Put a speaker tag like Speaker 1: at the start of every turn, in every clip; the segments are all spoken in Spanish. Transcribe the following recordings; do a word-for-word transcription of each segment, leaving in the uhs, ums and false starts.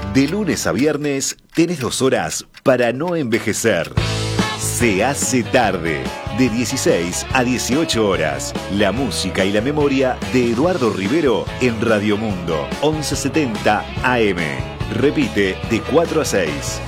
Speaker 1: De lunes a viernes tenés dos horas para no envejecer. Se hace tarde, de dieciséis a dieciocho horas. La música y la memoria de Eduardo Rivero en Radio Mundo, once setenta A M. Repite de cuatro a seis.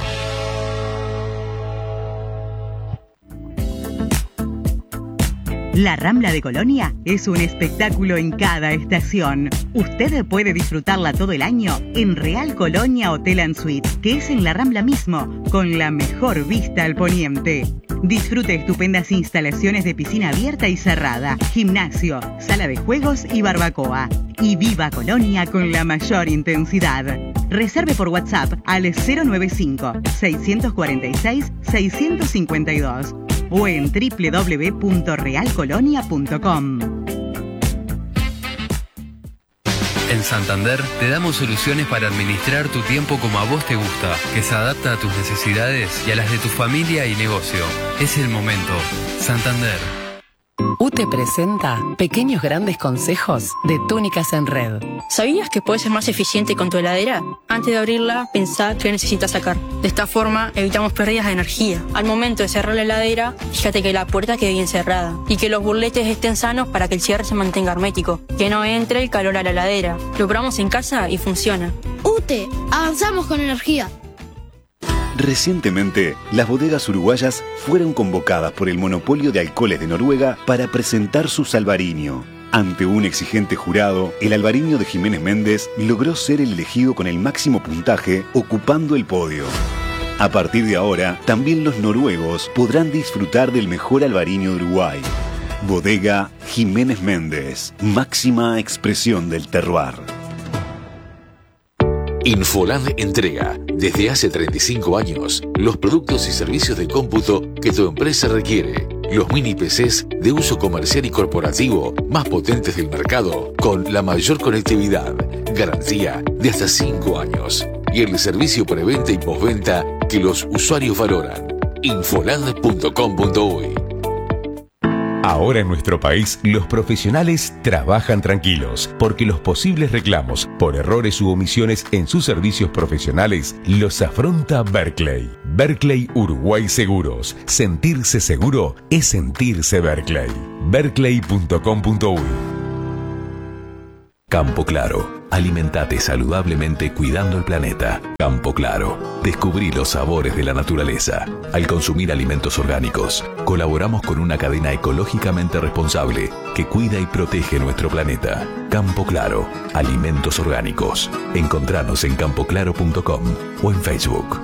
Speaker 2: La Rambla de Colonia es un espectáculo en cada estación. Usted puede disfrutarla todo el año en Real Colonia Hotel and Suite, que es en la Rambla mismo, con la mejor vista al poniente. Disfrute estupendas instalaciones de piscina abierta y cerrada, gimnasio, sala de juegos y barbacoa. Y viva Colonia con la mayor intensidad. Reserve por WhatsApp al cero noventa y cinco, seiscientos cuarenta y seis, seiscientos cincuenta y dos o en doble u doble u doble u punto real colonia punto com.
Speaker 3: En Santander te damos soluciones para administrar tu tiempo como a vos te gusta, que se adapta a tus necesidades y a las de tu familia y negocio. Es el momento. Santander.
Speaker 4: U T E presenta Pequeños Grandes Consejos de Túnicas en Red.
Speaker 5: ¿Sabías que puedes ser más eficiente con tu heladera? Antes de abrirla, pensá qué necesitas sacar. De esta forma, evitamos pérdidas de energía. Al momento de cerrar la heladera, fíjate que la puerta quede bien cerrada y que los burletes estén sanos para que el cierre se mantenga hermético. Que no entre el calor a la heladera. Lo probamos en casa y funciona.
Speaker 6: U T E, avanzamos con energía.
Speaker 1: Recientemente, las bodegas uruguayas fueron convocadas por el monopolio de alcoholes de Noruega para presentar su Albariño. Ante un exigente jurado, el Albariño de Jiménez Méndez logró ser el elegido con el máximo puntaje, ocupando el podio. A partir de ahora, también los noruegos podrán disfrutar del mejor Albariño de Uruguay. Bodega Jiménez Méndez, máxima expresión del terroir.
Speaker 7: Infoland entrega, desde hace treinta y cinco años, los productos y servicios de cómputo que tu empresa requiere. Los mini P Cs de uso comercial y corporativo más potentes del mercado, con la mayor conectividad, garantía de hasta cinco años y el servicio preventa y postventa que los usuarios valoran. infoland punto com punto uy.
Speaker 8: Ahora en nuestro país, los profesionales trabajan tranquilos, porque los posibles reclamos por errores u omisiones en sus servicios profesionales los afronta Berkeley. Berkeley Uruguay Seguros. Sentirse seguro es sentirse Berkeley. berkeley punto com punto uy. Campo Claro. Alimentate saludablemente cuidando el planeta. Campo Claro. Descubrí los sabores de la naturaleza. Al consumir alimentos orgánicos, colaboramos con una cadena ecológicamente responsable que cuida y protege nuestro planeta. Campo Claro. Alimentos orgánicos. Encontranos en campo claro punto com o en Facebook.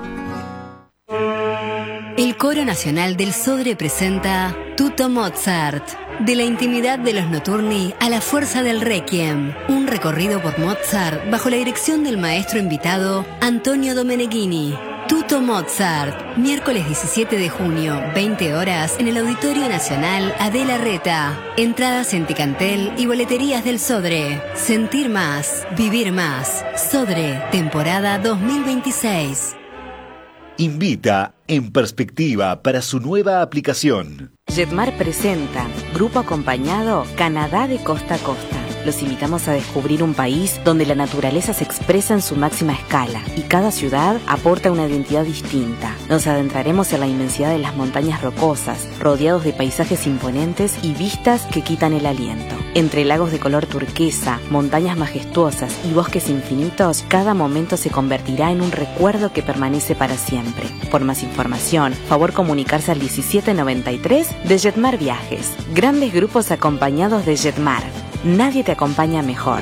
Speaker 9: El Coro Nacional del Sodre presenta Tutto Mozart. De la intimidad de los notturni a la fuerza del requiem. Un recorrido por Mozart bajo la dirección del maestro invitado Antonio Domeneghini. Tutto Mozart. Miércoles diecisiete de junio, veinte horas, en el Auditorio Nacional Adela Reta. Entradas en Ticantel y boleterías del Sodre. Sentir más, vivir más. Sodre, temporada dos mil veintiséis.
Speaker 1: Invita En Perspectiva para su nueva aplicación.
Speaker 10: Jetmar presenta Grupo Acompañado Canadá de Costa a Costa. Los invitamos a descubrir un país donde la naturaleza se expresa en su máxima escala y cada ciudad aporta una identidad distinta. Nos adentraremos en la inmensidad de las montañas rocosas, rodeados de paisajes imponentes y vistas que quitan el aliento. Entre lagos de color turquesa, montañas majestuosas y bosques infinitos, cada momento se convertirá en un recuerdo que permanece para siempre. Por más información, favor comunicarse al diecisiete noventa y tres de Jetmar Viajes. Grandes grupos acompañados de Jetmar. Nadie te acompaña mejor.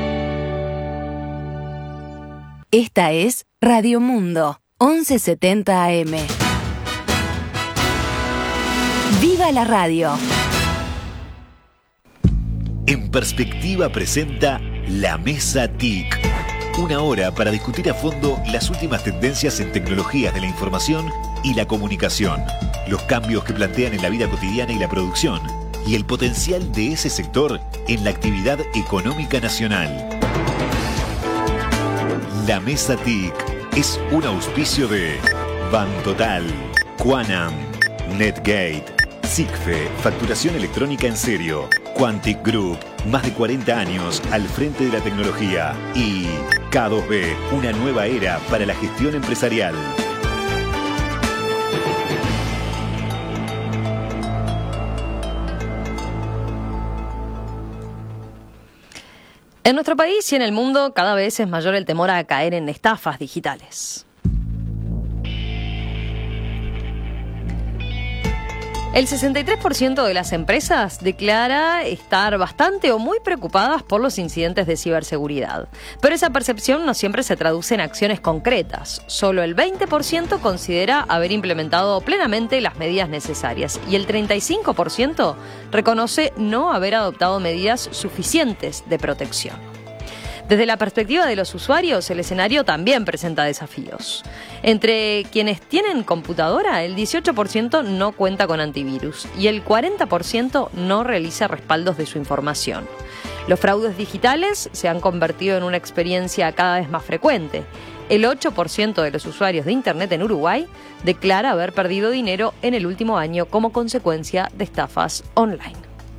Speaker 9: Esta es Radio Mundo, once setenta A M. ¡Viva la radio!
Speaker 1: En Perspectiva presenta La Mesa T I C. Una hora para discutir a fondo las últimas tendencias en tecnologías de la información y la comunicación, los cambios que plantean en la vida cotidiana y la producción, y el potencial de ese sector en la actividad económica nacional. La Mesa T I C es un auspicio de Bantotal, Quanam, Netgate, SICFE, facturación electrónica en serio, Quantic Group, más de cuarenta años al frente de la tecnología, y K dos B, una nueva era para la gestión empresarial.
Speaker 11: En nuestro país y en el mundo cada vez es mayor el temor a caer en estafas digitales. El sesenta y tres por ciento de las empresas declara estar bastante o muy preocupadas por los incidentes de ciberseguridad. Pero esa percepción no siempre se traduce en acciones concretas. Solo el veinte por ciento considera haber implementado plenamente las medidas necesarias y el treinta y cinco por ciento reconoce no haber adoptado medidas suficientes de protección. Desde la perspectiva de los usuarios, el escenario también presenta desafíos. Entre quienes tienen computadora, el dieciocho por ciento no cuenta con antivirus y el cuarenta por ciento no realiza respaldos de su información. Los fraudes digitales se han convertido en una experiencia cada vez más frecuente. El ocho por ciento de los usuarios de Internet en Uruguay declara haber perdido dinero en el último año como consecuencia de estafas online.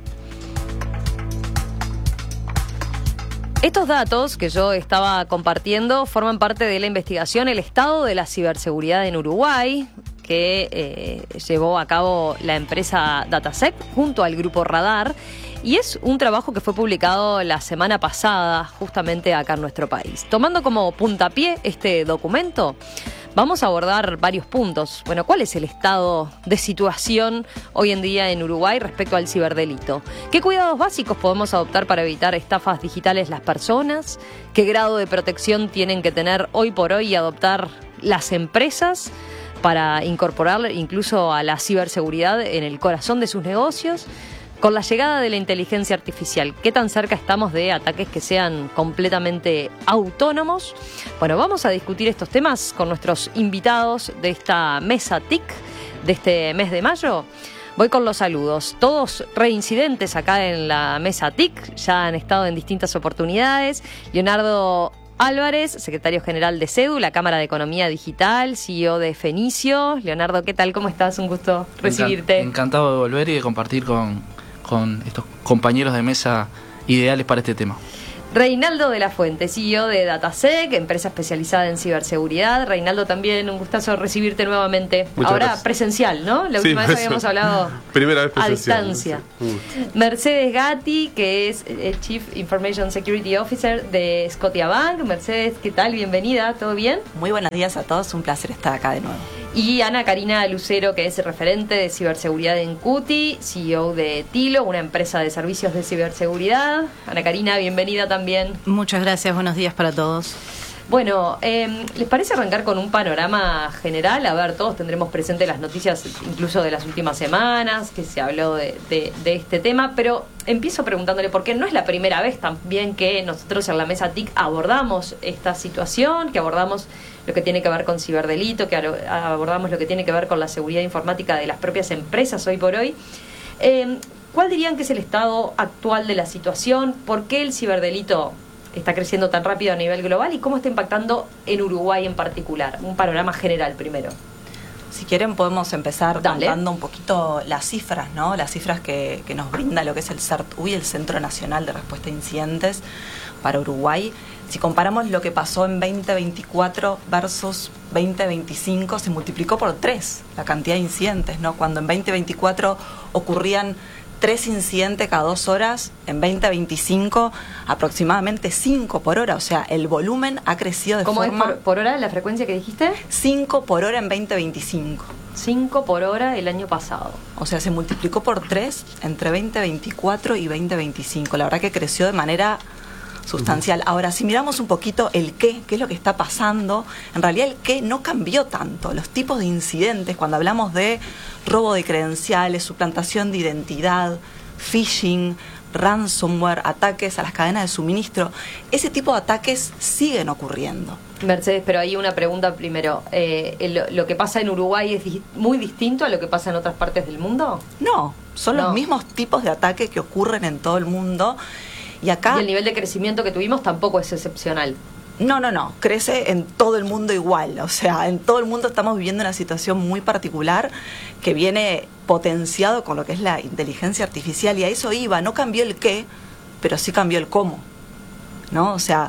Speaker 11: Estos datos que yo estaba compartiendo forman parte de la investigación El estado de la ciberseguridad en Uruguay, que eh, llevó a cabo la empresa Datasec junto al grupo Radar, y es un trabajo que fue publicado la semana pasada justamente acá en nuestro país. Tomando como puntapié este documento, vamos a abordar varios puntos. Bueno, ¿cuál es el estado de situación hoy en día en Uruguay respecto al ciberdelito? ¿Qué cuidados básicos podemos adoptar para evitar estafas digitales las personas? ¿Qué grado de protección tienen que tener hoy por hoy y adoptar las empresas para incorporar incluso a la ciberseguridad en el corazón de sus negocios? Con la llegada de la inteligencia artificial, ¿qué tan cerca estamos de ataques que sean completamente autónomos? Bueno, vamos a discutir estos temas con nuestros invitados de esta mesa T I C de este mes de mayo. Voy con los saludos. Todos reincidentes acá en la mesa T I C, ya han estado en distintas oportunidades. Leonardo Álvarez, secretario general de CEDU, la Cámara de Economía Digital, C E O de Fenicio. Leonardo, ¿qué tal? ¿Cómo estás? Un gusto recibirte.
Speaker 12: Encantado de volver y de compartir con... con estos compañeros de mesa ideales para este tema.
Speaker 11: Reinaldo de la Fuente, C E O de Datasec, empresa especializada en ciberseguridad. Reinaldo, también un gustazo recibirte nuevamente. Muchas Ahora gracias. Presencial, ¿no? La última sí, vez habíamos hablado Primera vez presencial, a distancia. Sí. Mercedes Gatti, que es el Chief Information Security Officer de Scotiabank. Mercedes, ¿qué tal? Bienvenida, ¿todo bien?
Speaker 13: Muy buenos días a todos, un placer estar acá de nuevo.
Speaker 11: Y Ana Karina Lucero, que es referente de ciberseguridad en Cuti, C E O de Tilo, una empresa de servicios de ciberseguridad. Ana Karina, bienvenida también.
Speaker 14: Muchas gracias, buenos días para todos.
Speaker 11: Bueno, eh, ¿les parece arrancar con un panorama general? A ver, todos tendremos presente las noticias incluso de las últimas semanas, que se habló de, de, de este tema, pero empiezo preguntándole por qué no es la primera vez también que nosotros en la mesa T I C abordamos esta situación, que abordamos lo que tiene que ver con ciberdelito, que abordamos lo que tiene que ver con la seguridad informática de las propias empresas hoy por hoy. Eh, ¿Cuál dirían que es el estado actual de la situación? ¿Por qué el ciberdelito está creciendo tan rápido a nivel global y cómo está impactando en Uruguay en particular? Un panorama general primero.
Speaker 13: Si quieren podemos empezar
Speaker 11: Dale.
Speaker 13: contando un poquito las cifras, ¿no? Las cifras que, que nos brinda lo que es el CERT-U Y, el Centro Nacional de Respuesta a Incidentes para Uruguay. Si comparamos lo que pasó en veinte veinticuatro versus veinte veinticinco, se multiplicó por tres la cantidad de incidentes, ¿no? Cuando en veinte veinticuatro ocurrían tres incidentes cada dos horas, en veinte veinticinco aproximadamente cinco por hora, o sea, el volumen ha crecido de
Speaker 11: ¿Cómo
Speaker 13: forma...
Speaker 11: ¿Cómo es por, por hora la frecuencia que dijiste?
Speaker 13: cinco por hora en veinte veinticinco.
Speaker 11: cinco por hora el año pasado.
Speaker 13: O sea, se multiplicó por tres entre veinte veinticuatro y veinte veinticinco. La verdad que creció de manera sustancial. Ahora, si miramos un poquito el qué, qué es lo que está pasando, en realidad el qué no cambió tanto. Los tipos de incidentes, cuando hablamos de robo de credenciales, suplantación de identidad, phishing, ransomware, ataques a las cadenas de suministro, ese tipo de ataques siguen ocurriendo.
Speaker 11: Mercedes, pero hay una pregunta primero. Eh, el, ¿Lo que pasa en Uruguay es di- muy distinto a lo que pasa en otras partes del mundo?
Speaker 13: No, son
Speaker 11: no.
Speaker 13: los mismos tipos de ataques que ocurren en todo el mundo. Y acá...
Speaker 11: Y el nivel de crecimiento que tuvimos tampoco es excepcional.
Speaker 13: No, no, no, crece en todo el mundo igual, o sea, en todo el mundo estamos viviendo una situación muy particular que viene potenciado con lo que es la inteligencia artificial y a eso iba, no cambió el qué, pero sí cambió el cómo, ¿no? O sea,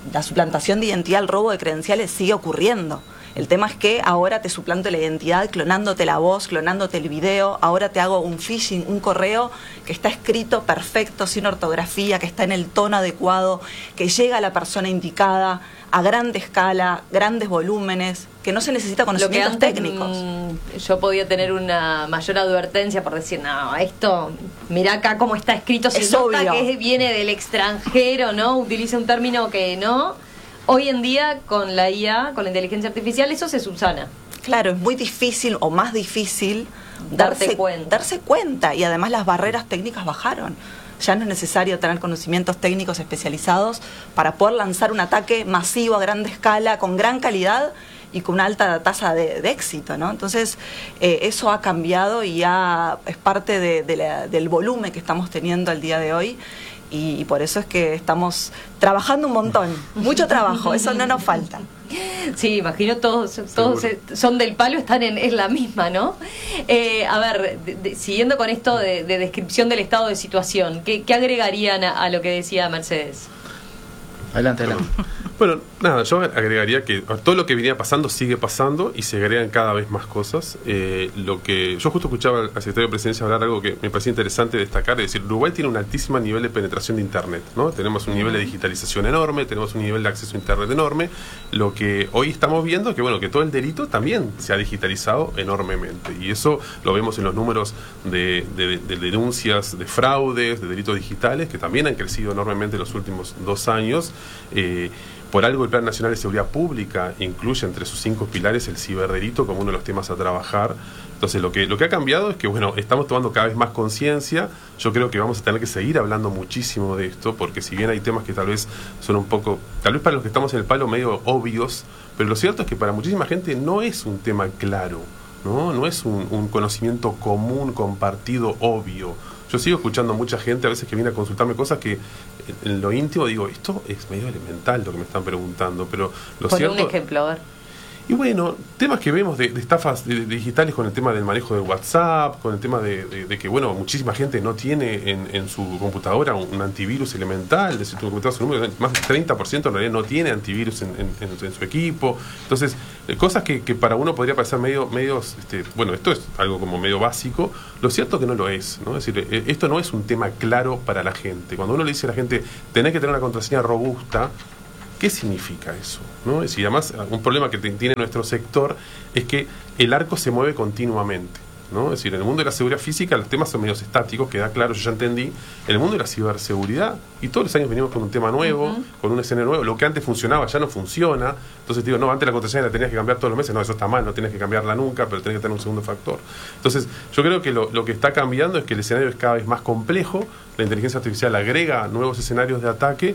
Speaker 13: la suplantación de identidad, el robo de credenciales sigue ocurriendo. El tema es que ahora te suplanto la identidad clonándote la voz, clonándote el video, ahora te hago un phishing, un correo que está escrito perfecto, sin ortografía, que está en el tono adecuado, que llega a la persona indicada, a grande escala, grandes volúmenes, que no se necesita conocimientos
Speaker 11: Lo que antes,
Speaker 13: técnicos.
Speaker 11: Mmm, yo podía tener una mayor advertencia por decir, no, esto, mirá acá cómo está escrito, se
Speaker 13: Es
Speaker 11: nota
Speaker 13: obvio.
Speaker 11: que viene del extranjero, ¿no? Utiliza un término que no... Hoy en día, con la I A, con la inteligencia artificial, eso se subsana.
Speaker 13: Claro, es muy difícil o más difícil
Speaker 11: Darte
Speaker 13: darse
Speaker 11: cuenta.
Speaker 13: darse cuenta, y además las barreras técnicas bajaron. Ya no es necesario tener conocimientos técnicos especializados para poder lanzar un ataque masivo a gran escala, con gran calidad y con una alta tasa de, de éxito, ¿no? Entonces, eh, eso ha cambiado y ya es parte de, de la, del volumen que estamos teniendo al día de hoy. Y, y por eso es que estamos trabajando un montón, mucho trabajo, eso no nos falta.
Speaker 11: Sí, imagino todos, todos son del palo, están en, en la misma, ¿no? Eh, a ver, de, de, siguiendo con esto de, de descripción del estado de situación, ¿qué, qué agregarían a, a lo que decía Mercedes?
Speaker 12: Adelante, adelante.
Speaker 15: Bueno, nada, yo agregaría que todo lo que venía pasando sigue pasando y se agregan cada vez más cosas. Eh, lo que yo justo escuchaba al secretario de Presidencia hablar algo que me parecía interesante destacar, es decir, Uruguay tiene un altísimo nivel de penetración de Internet, ¿no? Tenemos un nivel de digitalización enorme, tenemos un nivel de acceso a Internet enorme. Lo que hoy estamos viendo que bueno que todo el delito también se ha digitalizado enormemente, y eso lo vemos en los números de, de, de denuncias de fraudes, de delitos digitales, que también han crecido enormemente en los últimos dos años. Eh, Por algo el Plan Nacional de Seguridad Pública incluye entre sus cinco pilares el ciberdelito como uno de los temas a trabajar. Entonces lo que, lo que ha cambiado es que bueno, estamos tomando cada vez más conciencia. Yo creo que vamos a tener que seguir hablando muchísimo de esto, porque si bien hay temas que tal vez son un poco, tal vez para los que estamos en el palo medio obvios, pero lo cierto es que para muchísima gente no es un tema claro, ¿no? No es un, un conocimiento común, compartido, obvio. Yo sigo escuchando a mucha gente a veces que viene a consultarme cosas que en lo íntimo digo, esto es medio elemental lo que me están preguntando, pero lo
Speaker 11: Pon
Speaker 15: cierto...
Speaker 11: un ejemplo, a ver.
Speaker 15: Y bueno, temas que vemos de, de estafas de, de digitales con el tema del manejo de WhatsApp, con el tema de, de, de que, bueno, muchísima gente no tiene en, en su computadora un, un antivirus elemental, de si tu computadora, su número, más del treinta por ciento en realidad no tiene antivirus en, en, en, en su equipo. Entonces, eh, cosas que, que para uno podría parecer medio, medios, este, bueno, esto es algo como medio básico, lo cierto es que no lo es, ¿no? Es decir, eh, esto no es un tema claro para la gente. Cuando uno le dice a la gente, tenés que tener una contraseña robusta, ¿qué significa eso? ¿No? Es decir, además, un problema que tiene nuestro sector es que el arco se mueve continuamente, ¿no? Es decir, en el mundo de la seguridad física los temas son medios estáticos, queda claro, yo ya entendí. En el mundo de la ciberseguridad, y todos los años venimos con un tema nuevo, uh-huh. con un escenario nuevo, lo que antes funcionaba ya no funciona. Entonces digo, no, antes la contraseña la tenías que cambiar todos los meses, no, eso está mal, no tienes que cambiarla nunca, pero tenés que tener un segundo factor. Entonces, yo creo que lo, lo que está cambiando es que el escenario es cada vez más complejo, la inteligencia artificial agrega nuevos escenarios de ataque,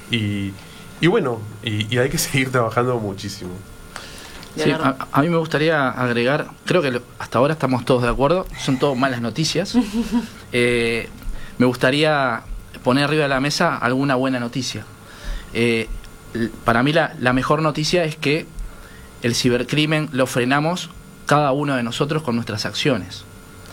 Speaker 15: y Y bueno, y, y hay que seguir trabajando muchísimo.
Speaker 12: Sí, a, a mí me gustaría agregar, creo que lo, hasta ahora estamos todos de acuerdo, son todas malas noticias. eh, me gustaría poner arriba de la mesa alguna buena noticia. Eh, para mí la, la mejor noticia es que el cibercrimen lo frenamos cada uno de nosotros con nuestras acciones.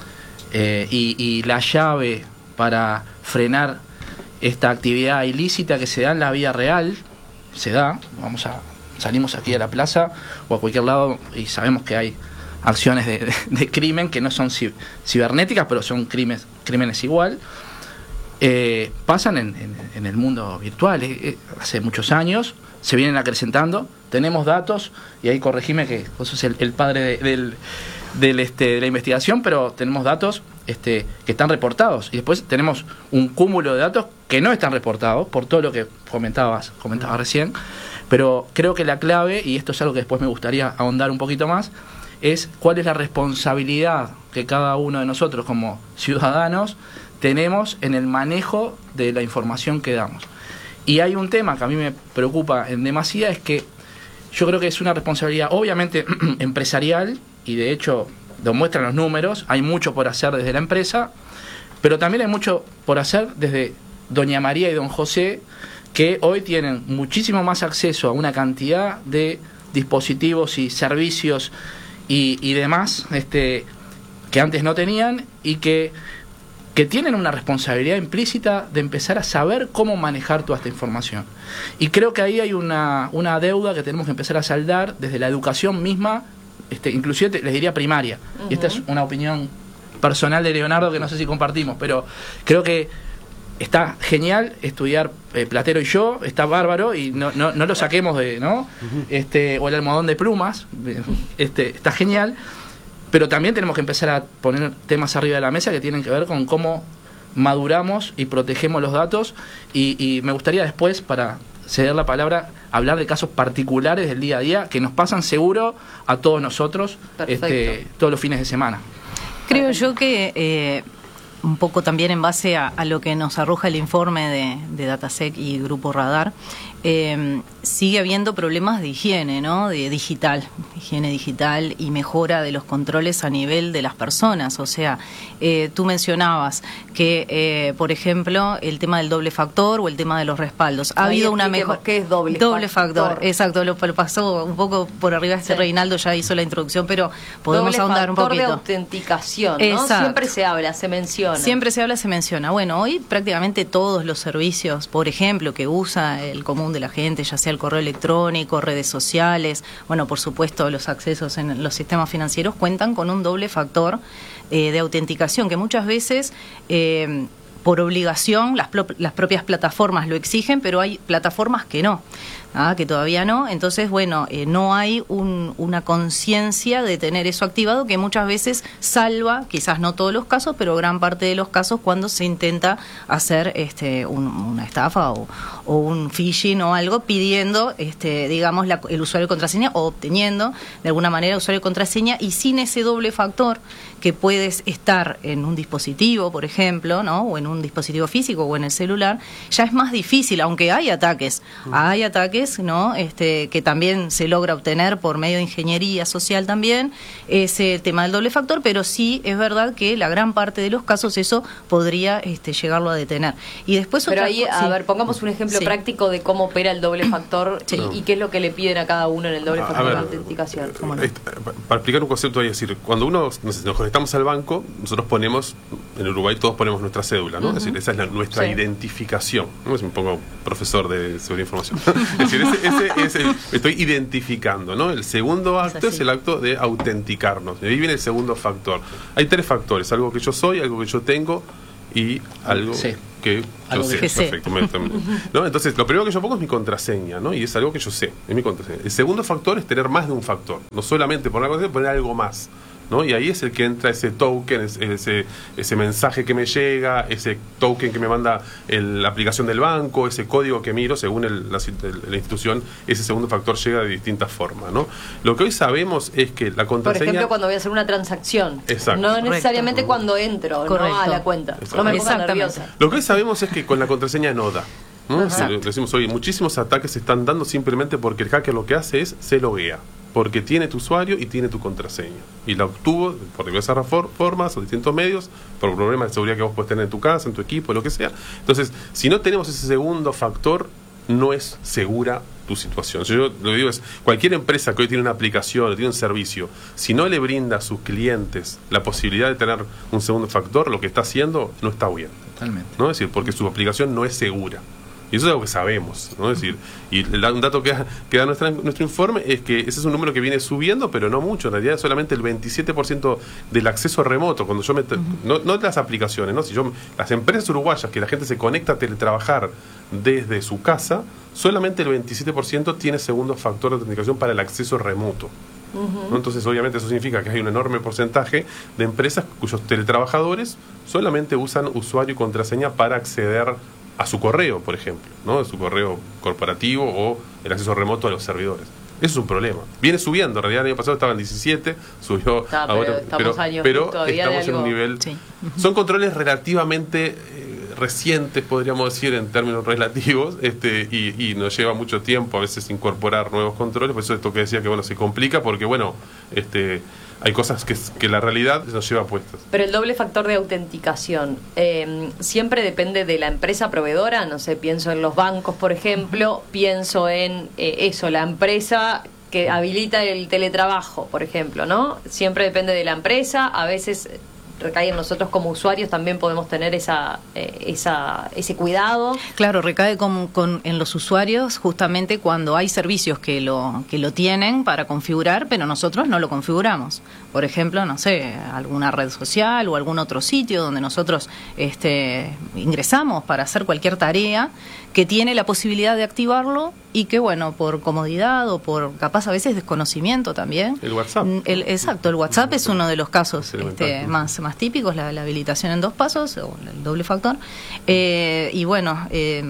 Speaker 12: Eh, y, y la llave para frenar esta actividad ilícita que se da en la vida real, se da, vamos a salimos aquí a la plaza o a cualquier lado y sabemos que hay acciones de, de, de crimen que no son cibernéticas, pero son crímenes, crímenes igual, eh, pasan en, en, en el mundo virtual. Eh, hace muchos años se vienen acrecentando, tenemos datos, y ahí corregime que vos sos el, el padre de, del, del, este, de la investigación, pero tenemos datos este, que están reportados, y después tenemos un cúmulo de datos que no están reportados por todo lo que comentabas, comentabas recién. Pero creo que la clave, y esto es algo que después me gustaría ahondar un poquito más, es cuál es la responsabilidad que cada uno de nosotros como ciudadanos tenemos en el manejo de la información que damos. Y hay un tema que a mí me preocupa en demasía, es que yo creo que es una responsabilidad obviamente empresarial, y de hecho lo muestran los números, hay mucho por hacer desde la empresa, pero también hay mucho por hacer desde doña María y don José, que hoy tienen muchísimo más acceso a una cantidad de dispositivos y servicios y, y demás este, que antes no tenían, y que que tienen una responsabilidad implícita de empezar a saber cómo manejar toda esta información. Y creo que ahí hay una, una deuda que tenemos que empezar a saldar desde la educación misma, este, inclusive les diría primaria. Uh-huh. Y esta es una opinión personal de Leonardo que no sé si compartimos, pero creo que está genial estudiar eh, Platero y yo, está bárbaro y no, no, no lo saquemos de, ¿no? Uh-huh. Este, o el almohadón de plumas, este, está genial. Pero también tenemos que empezar a poner temas arriba de la mesa que tienen que ver con cómo maduramos y protegemos los datos. Y, y me gustaría después, para ceder la palabra, hablar de casos particulares del día a día que nos pasan seguro a todos nosotros este, todos los fines de semana.
Speaker 14: Creo yo que eh, un poco también en base a, a lo que nos arroja el informe de, de DataSec y Grupo Radar, Eh, sigue habiendo problemas de higiene, ¿no? De digital, higiene digital y mejora de los controles a nivel de las personas. O sea, eh, tú mencionabas que, eh, por ejemplo, el tema del doble factor o el tema de los respaldos. Ha
Speaker 11: Ahí
Speaker 14: habido una mejora.
Speaker 11: ¿Qué es doble,
Speaker 14: doble
Speaker 11: factor?
Speaker 14: factor? Exacto, lo, lo pasó un poco por arriba este sí. Reinaldo ya hizo la introducción, pero podemos
Speaker 11: doble
Speaker 14: ahondar un poquito.
Speaker 11: Doble factor de autenticación, ¿no?
Speaker 14: Exacto.
Speaker 11: Siempre se habla, se menciona.
Speaker 14: Siempre se habla, se menciona. Bueno, hoy prácticamente todos los servicios, por ejemplo, que usa el común de la gente, ya sea el correo electrónico, redes sociales, bueno, por supuesto los accesos en los sistemas financieros cuentan con un doble factor eh, de autenticación que muchas veces eh, por obligación las, las propias plataformas lo exigen, pero hay plataformas que no. Ah, que todavía no, entonces bueno, eh, no hay un, una conciencia de tener eso activado que muchas veces salva, quizás no todos los casos, pero gran parte de los casos cuando se intenta hacer este un, una estafa o, o un phishing o algo pidiendo, este digamos, la, el usuario y contraseña o obteniendo de alguna manera usuario y contraseña y sin ese doble factor que puedes estar en un dispositivo, por ejemplo, ¿no? O en un dispositivo físico o en el celular, ya es más difícil, aunque hay ataques, hay ataques ¿no? Este, que también se logra obtener por medio de ingeniería social también, ese tema del doble factor, pero sí es verdad que la gran parte de los casos eso podría este, llegarlo a detener. Y después
Speaker 11: pero
Speaker 14: otra,
Speaker 11: ahí, a
Speaker 14: sí.
Speaker 11: ver, pongamos un ejemplo sí. práctico de cómo opera el doble factor sí. y, y qué es lo que le piden a cada uno en el doble a, factor a ver, de autenticación. ¿Cómo no?
Speaker 15: Para explicar un concepto ahí, es decir, cuando uno nos, nos conectamos al banco, nosotros ponemos, en Uruguay todos ponemos nuestra cédula, ¿no? Uh-huh. Es decir, esa es la, nuestra sí. identificación. ¿No? Si me pongo profesor de seguridad de información. Es decir, ese, ese es el, estoy identificando, ¿no? El segundo acto es, es el acto de autenticarnos. De ahí viene el segundo factor. Hay tres factores, algo que yo soy, algo que yo tengo y algo sí. que
Speaker 14: algo
Speaker 15: yo sé.
Speaker 14: Que
Speaker 15: Perfecto. ¿No? Entonces, lo primero que yo pongo es mi contraseña, ¿no? Y es algo que yo sé, es mi contraseña. El segundo factor es tener más de un factor, no solamente poner la contraseña, poner algo más. ¿No? Y ahí es el que entra ese token, ese, ese mensaje que me llega, ese token que me manda el, la aplicación del banco, ese código que miro según el, la, la institución, ese segundo factor llega de distintas formas, ¿no? Lo que hoy sabemos es que la contraseña...
Speaker 11: Por ejemplo, cuando voy a hacer una transacción.
Speaker 15: Exacto.
Speaker 11: No necesariamente Correcto. Cuando entro ¿no? a la cuenta. No me ponga nerviosa.
Speaker 15: Lo que hoy sabemos es que con la contraseña no da. ¿no? Si decimos hoy, muchísimos ataques se están dando simplemente porque el hacker lo que hace es se loguea. Porque tiene tu usuario y tiene tu contraseña. Y la obtuvo por diversas formas o distintos medios, por problemas de seguridad que vos podés tener en tu casa, en tu equipo, lo que sea. Entonces, si no tenemos ese segundo factor, no es segura tu situación. Yo lo que digo es, cualquier empresa que hoy tiene una aplicación o tiene un servicio, si no le brinda a sus clientes la posibilidad de tener un segundo factor, lo que está haciendo no está bien.
Speaker 12: Totalmente.
Speaker 15: ¿No? Es decir, porque su aplicación no es segura. Y eso es algo que sabemos, ¿no? Es decir, y el, un dato que da, que da nuestra, nuestro informe es que ese es un número que viene subiendo, pero no mucho. En realidad, solamente el veintisiete por ciento del acceso remoto, cuando yo me, uh-huh. no, no las aplicaciones, ¿no? Si yo, las empresas uruguayas que la gente se conecta a teletrabajar desde su casa, solamente el veintisiete por ciento tiene segundo factor de autenticación para el acceso remoto. Uh-huh. ¿No? Entonces, obviamente, eso significa que hay un enorme porcentaje de empresas cuyos teletrabajadores solamente usan usuario y contraseña para acceder a su correo, por ejemplo, ¿no? A su correo corporativo o el acceso remoto a los servidores. Eso es un problema. Viene subiendo, en realidad el año pasado estaba en diecisiete, subió
Speaker 11: Está,
Speaker 15: ahora,
Speaker 11: pero,
Speaker 15: pero, pero estamos en un nivel...
Speaker 14: Sí.
Speaker 15: Son controles relativamente eh, recientes, podríamos decir, en términos relativos, este y, y nos lleva mucho tiempo a veces incorporar nuevos controles, por eso esto que decía que bueno se complica, porque bueno, este hay cosas que, que la realidad nos lleva puestas.
Speaker 11: Pero el doble factor de autenticación eh, siempre depende de la empresa proveedora. No sé, pienso en los bancos, por ejemplo, pienso en eh, eso, la empresa que habilita el teletrabajo, por ejemplo, ¿no? Siempre depende de la empresa, a veces recae en nosotros como usuarios, también podemos tener esa, eh, esa ese cuidado.
Speaker 14: Claro, recae con, con, en los usuarios justamente cuando hay servicios que lo, que lo tienen para configurar, pero nosotros no lo configuramos. Por ejemplo, no sé, alguna red social o algún otro sitio donde nosotros este, ingresamos para hacer cualquier tarea, que tiene la posibilidad de activarlo y que, bueno, por comodidad o por capaz a veces desconocimiento también.
Speaker 15: El WhatsApp.
Speaker 14: El, exacto, el WhatsApp es uno de los casos este, más, más típicos, la, la habilitación en dos pasos o el doble factor. Eh, y bueno, eh,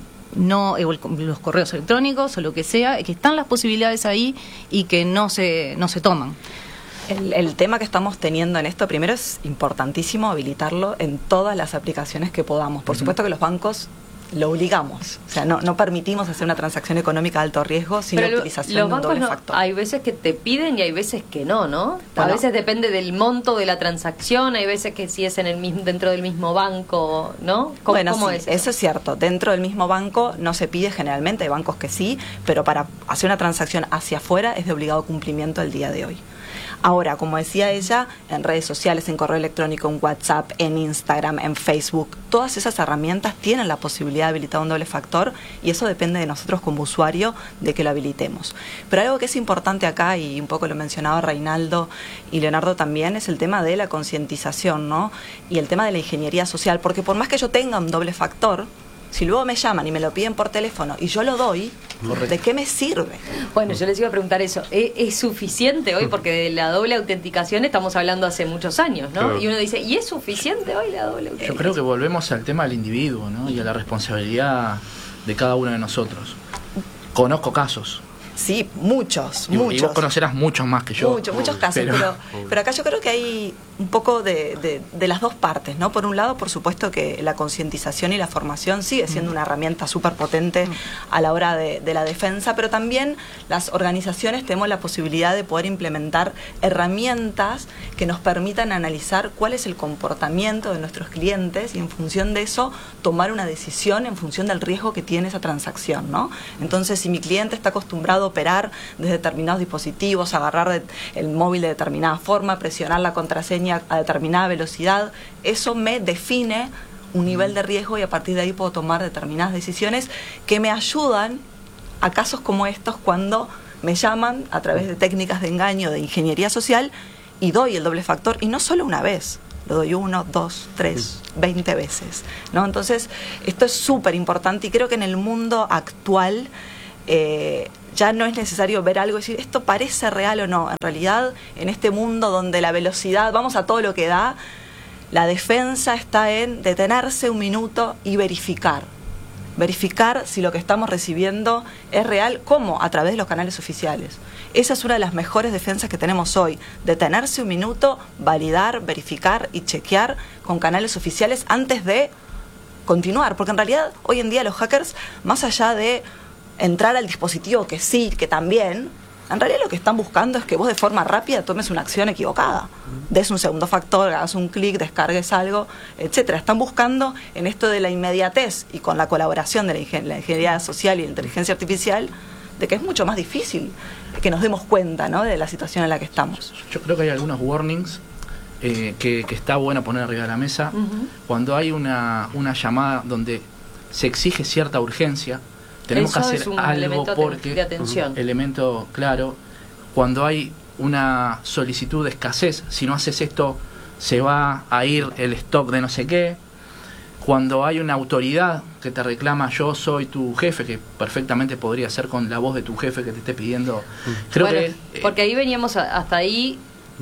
Speaker 14: no eh, los correos electrónicos o lo que sea, que están las posibilidades ahí y que no se, no se toman.
Speaker 13: El, el tema que estamos teniendo en esto, primero es importantísimo habilitarlo en todas las aplicaciones que podamos. Por uh-huh. supuesto que los bancos lo obligamos, o sea, no, no permitimos hacer una transacción económica de alto riesgo sin
Speaker 11: Pero
Speaker 13: la utilización
Speaker 11: los
Speaker 13: de un doble
Speaker 11: no,
Speaker 13: factor.
Speaker 11: Hay veces que te piden y hay veces que no, ¿no?
Speaker 13: Bueno,
Speaker 11: a veces depende del monto de la transacción, hay veces que si es en el mismo, dentro del mismo banco, ¿no? ¿Cómo,
Speaker 13: bueno,
Speaker 11: cómo
Speaker 13: sí,
Speaker 11: es eso?
Speaker 13: eso es cierto. Dentro del mismo banco no se pide generalmente, hay bancos que sí, pero para hacer una transacción hacia afuera es de obligado cumplimiento el día de hoy. Ahora, como decía ella, en redes sociales, en correo electrónico, en WhatsApp, en Instagram, en Facebook, todas esas herramientas tienen la posibilidad de habilitar un doble factor y eso depende de nosotros como usuario de que lo habilitemos. Pero algo que es importante acá, y un poco lo mencionaba Reinaldo y Leonardo también, es el tema de la concientización, ¿no? Y el tema de la ingeniería social, porque por más que yo tenga un doble factor, si luego me llaman y me lo piden por teléfono y yo lo doy, correcto, ¿de qué me sirve?
Speaker 11: Bueno, yo les iba a preguntar eso. ¿Es, es suficiente hoy? Porque de la doble autenticación estamos hablando hace muchos años, ¿no? Claro. Y uno dice, ¿y es suficiente hoy la doble autenticación?
Speaker 12: Yo creo que volvemos al tema del individuo, ¿no? Y a la responsabilidad de cada uno de nosotros. Conozco casos.
Speaker 13: Sí, muchos,
Speaker 12: y,
Speaker 13: muchos.
Speaker 12: Y vos conocerás muchos más que yo.
Speaker 13: Muchos, muchos casos, pero, pero, pero acá yo creo que hay un poco de, de, de las dos partes, ¿no? Por un lado, por supuesto que la concientización y la formación sigue siendo una herramienta súper potente a la hora de, de la defensa, pero también las organizaciones tenemos la posibilidad de poder implementar herramientas que nos permitan analizar cuál es el comportamiento de nuestros clientes y en función de eso tomar una decisión en función del riesgo que tiene esa transacción, ¿no? Entonces, si mi cliente está acostumbrado a operar desde determinados dispositivos, agarrar de, el móvil de determinada forma, presionar la contraseña a determinada velocidad, eso me define un nivel de riesgo y a partir de ahí puedo tomar determinadas decisiones que me ayudan a casos como estos cuando me llaman a través de técnicas de engaño, de ingeniería social y doy el doble factor y no solo una vez, lo doy uno, dos, tres, veinte veces, ¿no? Entonces esto es súper importante y creo que en el mundo actual eh, ya no es necesario ver algo y decir, esto parece real o no. En realidad, en este mundo donde la velocidad, vamos a todo lo que da, la defensa está en detenerse un minuto y verificar. Verificar si lo que estamos recibiendo es real, ¿cómo? A través de los canales oficiales. Esa es una de las mejores defensas que tenemos hoy. Detenerse un minuto, validar, verificar y chequear con canales oficiales antes de continuar. Porque en realidad, hoy en día los hackers, más allá de entrar al dispositivo, que sí, que también, en realidad lo que están buscando es que vos de forma rápida tomes una acción equivocada, des un segundo factor, hagas un clic, descargues algo, etcétera. Están buscando en esto de la inmediatez y con la colaboración de la, ingen- la ingeniería social y la inteligencia artificial, de que es mucho más difícil que nos demos cuenta, ¿no?, de la situación en la que estamos.
Speaker 12: Yo creo que hay algunos warnings eh, que, que está bueno poner arriba de la mesa. Uh-huh. Cuando hay una, una llamada donde se exige cierta urgencia, tenemos
Speaker 11: Eso
Speaker 12: que hacer
Speaker 11: es un
Speaker 12: algo
Speaker 11: elemento
Speaker 12: porque
Speaker 11: de atención.
Speaker 12: Elemento claro, cuando hay una solicitud de escasez, si no haces esto se va a ir el stock de no sé qué. Cuando hay una autoridad que te reclama, yo soy tu jefe, que perfectamente podría ser con la voz de tu jefe que te esté pidiendo. Creo
Speaker 11: bueno,
Speaker 12: que eh,
Speaker 11: porque ahí veníamos a, hasta ahí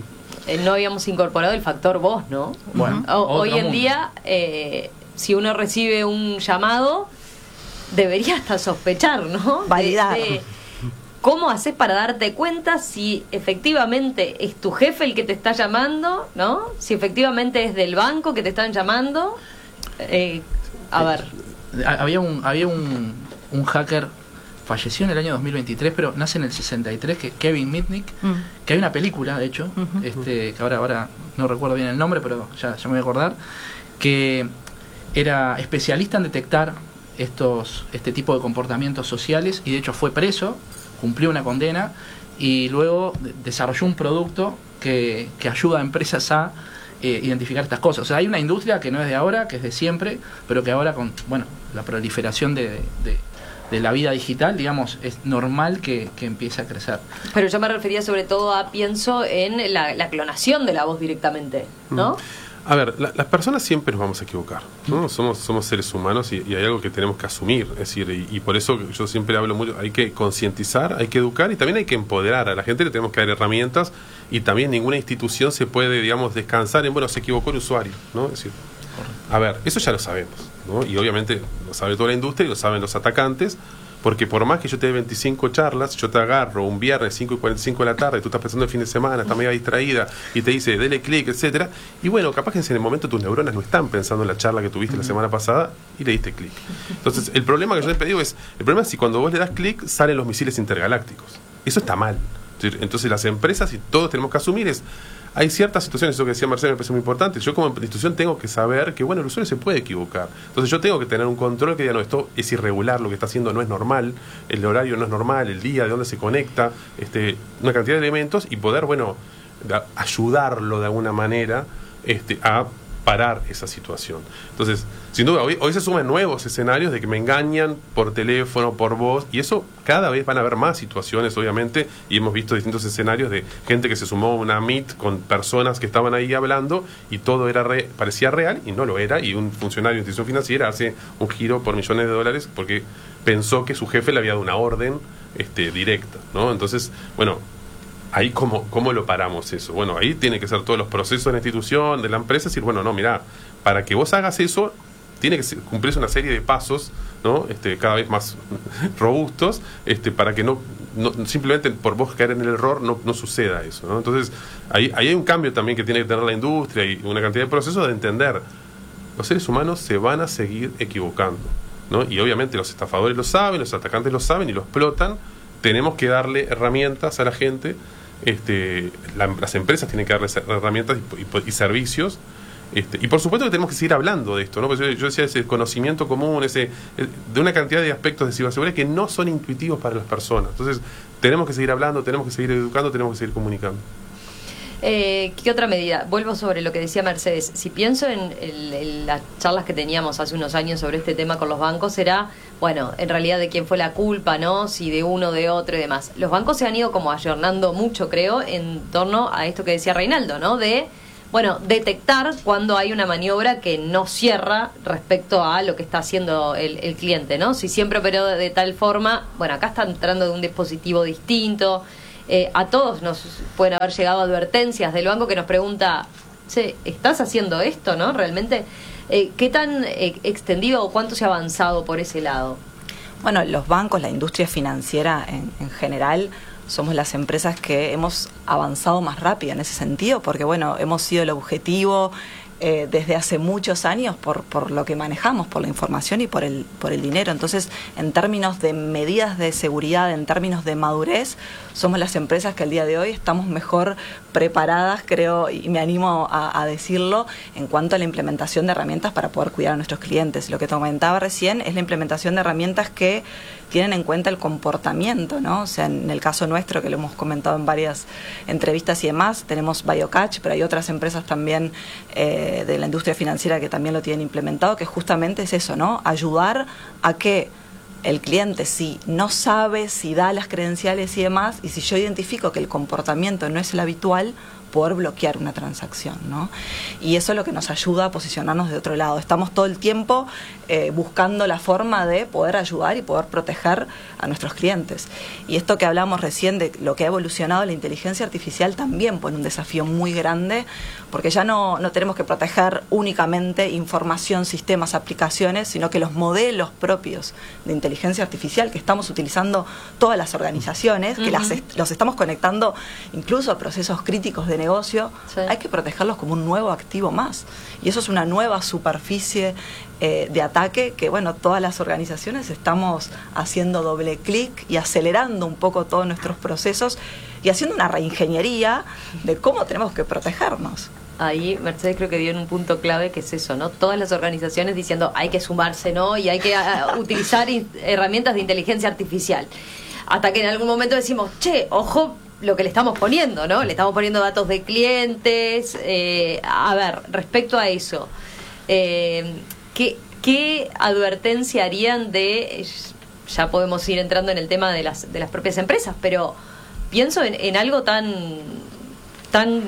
Speaker 11: eh, no habíamos incorporado el factor voz, ¿no?
Speaker 12: Bueno,
Speaker 11: o, hoy en
Speaker 12: mundo.
Speaker 11: día eh, si uno recibe un llamado debería hasta sospechar, ¿no?
Speaker 13: Validar.
Speaker 11: De, de ¿cómo haces para darte cuenta si efectivamente es tu jefe el que te está llamando, ¿no? Si efectivamente es del banco que te están llamando. Eh, a ver.
Speaker 12: Había un había un, un hacker, falleció en el año dos mil veintitrés, pero nace en el sesenta y tres, que Kevin Mitnick, mm. que hay una película, de hecho, uh-huh. este que ahora, ahora no recuerdo bien el nombre, pero ya, ya me voy a acordar, que era especialista en detectar estos este tipo de comportamientos sociales y de hecho fue preso, cumplió una condena y luego de- desarrolló un producto que, que ayuda a empresas a eh, identificar estas cosas. O sea, hay una industria que no es de ahora, que es de siempre, pero que ahora con, bueno, la proliferación de, de, de la vida digital, digamos, es normal que, que empiece a crecer.
Speaker 11: Pero yo me refería sobre todo a, pienso en la, la clonación de la voz directamente, ¿no?
Speaker 15: Mm. A ver, la, las personas siempre nos vamos a equivocar, ¿no? Mm. Somos, somos seres humanos y, y hay algo que tenemos que asumir, es decir, y, y por eso yo siempre hablo mucho, hay que concientizar, hay que educar y también hay que empoderar a la gente, le tenemos que dar herramientas y también ninguna institución se puede, digamos, descansar en, bueno, se equivocó el usuario, ¿no? Es decir, a ver, eso ya lo sabemos, ¿no? Y obviamente lo sabe toda la industria y lo saben los atacantes, porque por más que yo te dé veinticinco charlas, yo te agarro un viernes cinco y cuarenta y cinco de la tarde, tú estás pensando el fin de semana, estás medio distraída y te dice, dele clic, etcétera, y bueno, capaz que en el momento tus neuronas no están pensando en la charla que tuviste la semana pasada y le diste clic. Entonces, el problema que yo siempre digo es, el problema es si cuando vos le das clic salen los misiles intergalácticos. Eso está mal. Entonces las empresas y todos tenemos que asumir es, hay ciertas situaciones, eso que decía Marcelo me parece muy importante, yo como institución tengo que saber que bueno, el usuario se puede equivocar, entonces yo tengo que tener un control que diga, no, esto es irregular, lo que está haciendo no es normal, el horario no es normal, el día, de dónde se conecta, este, una cantidad de elementos y poder, bueno, ayudarlo de alguna manera este, a parar esa situación. Entonces, sin duda, hoy, hoy se suman nuevos escenarios de que me engañan por teléfono, por voz, y eso cada vez van a haber más situaciones, obviamente, y hemos visto distintos escenarios de gente que se sumó a una Meet con personas que estaban ahí hablando y todo era re, parecía real y no lo era, y un funcionario de institución financiera hace un giro por millones de dólares porque pensó que su jefe le había dado una orden este, directa, ¿no? Entonces, bueno, ahí cómo, cómo lo paramos eso. Bueno, ahí tiene que ser todos los procesos de la institución, de la empresa, decir, bueno, no, mirá, para que vos hagas eso, tiene que cumplirse una serie de pasos, ¿no? Este, cada vez más robustos, este, para que no, no simplemente por vos caer en el error no, no suceda eso, ¿no? Entonces, ahí, ahí hay un cambio también que tiene que tener la industria y una cantidad de procesos de entender, los seres humanos se van a seguir equivocando, ¿no? Y obviamente los estafadores lo saben, los atacantes lo saben y lo explotan. Tenemos que darle herramientas a la gente. Este, la, las empresas tienen que darle herramientas y, y, y servicios este, y por supuesto que tenemos que seguir hablando de esto, ¿no? Porque yo, yo decía ese conocimiento común, ese de una cantidad de aspectos de ciberseguridad que no son intuitivos para las personas. Entonces tenemos que seguir hablando, tenemos que seguir educando, tenemos que seguir comunicando.
Speaker 11: Eh, ¿Qué otra medida? Vuelvo sobre lo que decía Mercedes. Si pienso en, el, en las charlas que teníamos hace unos años sobre este tema con los bancos, era, bueno, en realidad de quién fue la culpa, ¿no? Si de uno, de otro y demás. Los bancos se han ido como ayornando mucho, creo, en torno a esto que decía Reinaldo, ¿no? De, bueno, detectar cuando hay una maniobra que no cierra respecto a lo que está haciendo el, el cliente, ¿no? Si siempre operó de, de tal forma, bueno, acá está entrando de un dispositivo distinto. Eh, a todos nos pueden haber llegado advertencias del banco que nos pregunta, che, ¿estás haciendo esto, no? Realmente, eh, ¿qué tan eh, extendido o cuánto se ha avanzado por ese lado?
Speaker 13: Bueno, los bancos, la industria financiera en, en general, somos las empresas que hemos avanzado más rápido en ese sentido, porque bueno, hemos sido el objetivo eh, desde hace muchos años por, por lo que manejamos, por la información y por el, por el dinero. Entonces, en términos de medidas de seguridad, en términos de madurez, somos las empresas que al día de hoy estamos mejor preparadas, creo, y me animo a, a decirlo, en cuanto a la implementación de herramientas para poder cuidar a nuestros clientes. Lo que te comentaba recién es la implementación de herramientas que tienen en cuenta el comportamiento, ¿no? O sea, en el caso nuestro, que lo hemos comentado en varias entrevistas y demás, tenemos BioCatch, pero hay otras empresas también eh, de la industria financiera que también lo tienen implementado, que justamente es eso, ¿no? Ayudar a que el cliente, si no sabe, si da las credenciales y demás, y si yo identifico que el comportamiento no es el habitual, poder bloquear una transacción, ¿no? Y eso es lo que nos ayuda a posicionarnos de otro lado. Estamos todo el tiempo eh, buscando la forma de poder ayudar y poder proteger a nuestros clientes. Y esto que hablamos recién de lo que ha evolucionado la inteligencia artificial también pone un desafío muy grande, porque ya no, no tenemos que proteger únicamente información, sistemas, aplicaciones, sino que los modelos propios de inteligencia artificial que estamos utilizando todas las organizaciones, uh-huh. que las est- los estamos conectando incluso a procesos críticos de negocio, sí. Hay que protegerlos como un nuevo activo más. Y eso es una nueva superficie eh, de ataque que, bueno, todas las organizaciones estamos haciendo doble clic y acelerando un poco todos nuestros procesos y haciendo una reingeniería de cómo tenemos que protegernos.
Speaker 11: Ahí Mercedes creo que dio en un punto clave que es eso, ¿no? Todas las organizaciones diciendo hay que sumarse, ¿no? Y hay que uh, utilizar in- herramientas de inteligencia artificial. Hasta que en algún momento decimos, che, ojo, lo que le estamos poniendo, ¿no? Le estamos poniendo datos de clientes. Eh, a ver, respecto a eso, eh, ¿qué, ¿qué advertencia harían de... Ya podemos ir entrando en el tema de las, de las propias empresas, pero pienso en, en algo tan, tan